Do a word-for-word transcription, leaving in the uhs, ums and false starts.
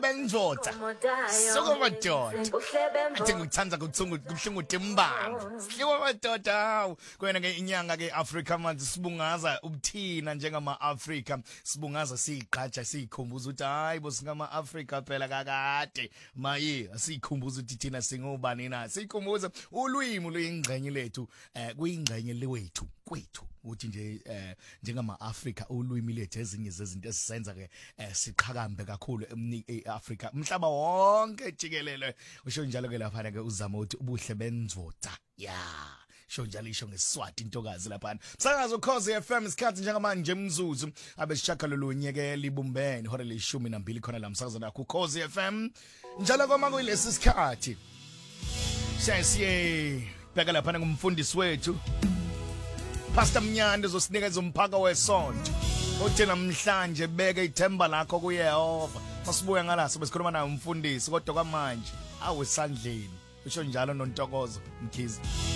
benzoda soko madoda athi ngikuthanda kuthungu kubuhlungu timbanga siko madoda hawu kwena ke inyanga ke Africa manje sibungaza ubuthina njengama Africa sibungaza siqhatsha sikhumbuza ukuthi hayibo singama Africa phela kakade maye asikhumbuza ukuthi thina singobani na sikhumbuza ulwimi luyingxenye lethu eh kuyingxenye lewethu kwethu ukuthi nje eh njengama Africa ulwimi lethu ezinye zezinto esisenza ke siqhakambe kakhulu eAfrica umhlaba wonke jikelele usho njalo ke lapha ke uzama ukuthi ubuhle benzoda yeah sho njalo isho ngeSwati intokazi lapha msakazo Khosi F M isikhathi njengamanje mzuzu abesishaka lolunye ke libumbene hora leshumi nambili khona la msakazo nakho Khosi F M njalo koma kulesi sikhathi sesiye bheka lapha ngumfundisi wethu Pastor Mnyande zosinikeza umphaka wesonto uthi namhlanje beke ithemba lakho kuYehova masibuya ngalaso besikhuluma naye umfundisi kodwa kwamanje awesandleni usho njalo noNtokozo Mkhize.